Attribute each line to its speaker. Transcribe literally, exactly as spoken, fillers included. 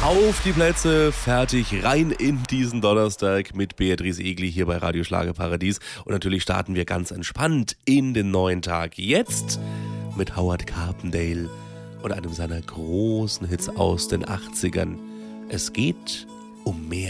Speaker 1: Auf die Plätze, fertig, rein in diesen Donnerstag mit Beatrice Egli hier bei Radio Schlagerparadies. Und natürlich starten wir ganz entspannt in den neuen Tag. Jetzt mit Howard Carpendale und einem seiner großen Hits aus den achtzigern. Es geht um mehr.